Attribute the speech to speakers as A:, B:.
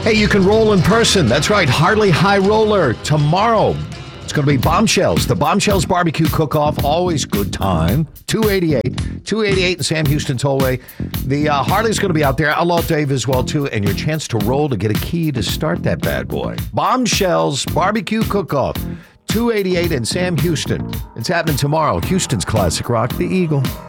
A: Hey, you can roll in person. That's right, Harley High Roller tomorrow. It's going to be Bombshells. The Bombshells Barbecue Cook-Off, always good time. 288 in Sam Houston Tollway. The Harley's going to be out there. Outlaw Dave as well, too. And your chance to roll to get a key to start that bad boy. Bombshells Barbecue Cook-Off. 288 in Sam Houston. It's happening tomorrow. Houston's Classic Rock, The Eagle.